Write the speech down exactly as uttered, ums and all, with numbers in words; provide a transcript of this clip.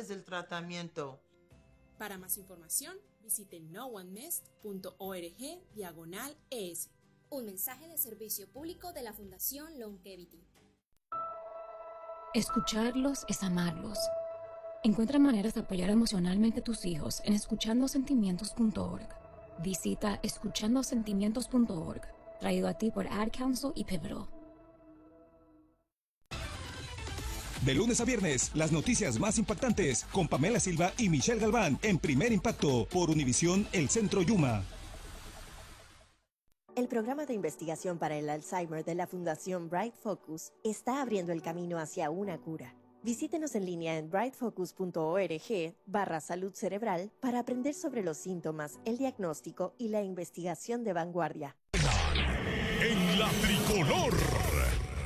finales del tratamiento. Para más información, visite no one missed punto org diagonal es. Un mensaje de servicio público de la Fundación Longevity. Escucharlos es amarlos. Encuentra maneras de apoyar emocionalmente a tus hijos en escuchando sentimientos punto org. Visita escuchando sentimientos punto org, traído a ti por Ad Council y Pivotal. De lunes a viernes, las noticias más impactantes con Pamela Silva y Michelle Galván en Primer Impacto por Univisión El Centro Yuma. El programa de investigación para el Alzheimer de la Fundación Bright Focus está abriendo el camino hacia una cura. Visítenos en línea en bright focus punto org barra salud cerebral para aprender sobre los síntomas, el diagnóstico y la investigación de vanguardia. En la tricolor.